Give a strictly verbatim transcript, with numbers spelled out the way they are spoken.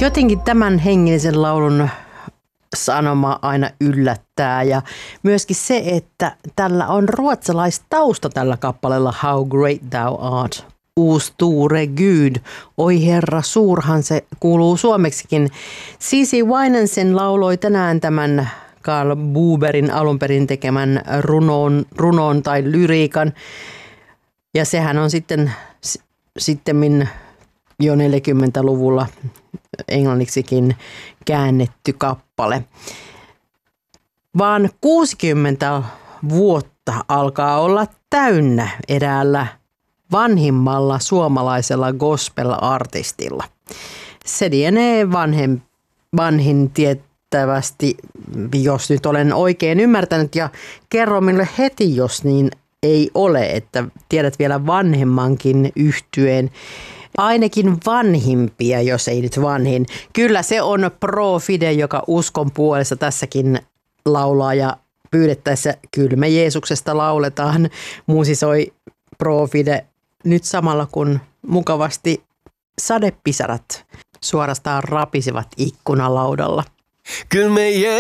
Jotenkin tämän hengellisen laulun sanoma aina yllättää ja myöskin se, että tällä on ruotsalaistausta tällä kappaleella How Great Thou Art. O store Gud, oi Herra, suurhan se kuuluu suomeksikin. Cici Winansen lauloi tänään tämän Carl Buberin alun perin tekemän runon, runon tai lyriikan. Ja sehän on sitten sittemmin jo neljäkymmentäluvulla englanniksikin käännetty kappale. Vaan kuusikymmentä vuotta alkaa olla täynnä eräällä vanhimmalla suomalaisella gospel-artistilla. Se lienee vanhem, vanhin tiettävästi, jos nyt olen oikein ymmärtänyt, ja kerro minulle heti, jos niin ei ole, että tiedät vielä vanhemmankin yhtyeen. Ainakin vanhimpia, jos ei nyt vanhin. Kyllä se on Pro Fide, joka uskon puolesta tässäkin laulaa ja pyydettäessä kyllä me Jeesuksesta lauletaan. Musisoi Pro Fide nyt samalla kun mukavasti sadepisarat suorastaan rapisivat ikkunalaudalla. Kyllä me